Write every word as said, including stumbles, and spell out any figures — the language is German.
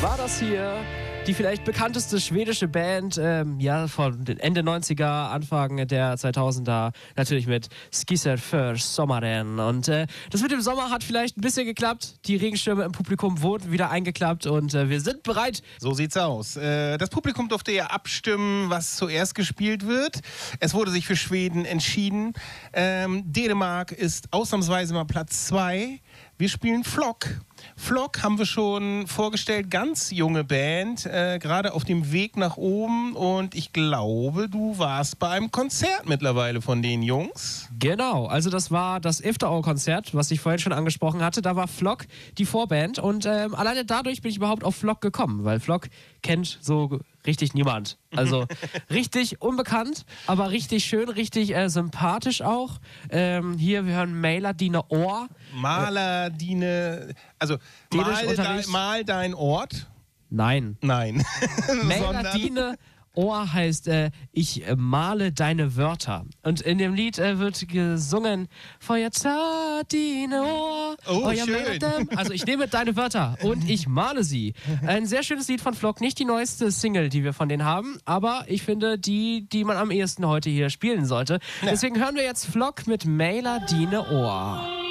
war das hier die vielleicht bekannteste schwedische Band, ähm, ja, von den Ende neunziger, Anfang der zweitausender, natürlich mit Skisser für Sommaren. Und äh, das mit dem Sommer hat vielleicht ein bisschen geklappt. Die Regenschirme im Publikum wurden wieder eingeklappt und äh, wir sind bereit. So sieht's aus. Äh, das Publikum durfte ja abstimmen, was zuerst gespielt wird. Es wurde sich für Schweden entschieden. Ähm, Dänemark ist ausnahmsweise mal Platz zwei. Wir spielen Flock. Flock haben wir schon vorgestellt, ganz junge Band, äh, gerade auf dem Weg nach oben, und ich glaube, du warst bei einem Konzert mittlerweile von den Jungs. Genau, also das war das After-Hour-Konzert, was ich vorhin schon angesprochen hatte. Da war Flock die Vorband und ähm, alleine dadurch bin ich überhaupt auf Flock gekommen, weil Flock kennt so richtig niemand. Also richtig unbekannt, aber richtig schön, richtig äh, sympathisch auch. Ähm, hier, wir hören Mailer Dine Ohr. Maler Dine, also mal, dein, mal dein Ort. Nein. Nein. Mailer Dine Ohr heißt, äh, ich äh, male deine Wörter. Und in dem Lied äh, wird gesungen, Feuer Dine Ohr. Oh, schön. Also ich nehme deine Wörter und ich male sie. Ein sehr schönes Lied von Flock, nicht die neueste Single, die wir von denen haben, aber ich finde die, die man am ehesten heute hier spielen sollte. Ja. Deswegen hören wir jetzt Flock mit Mailer Dine Ohr.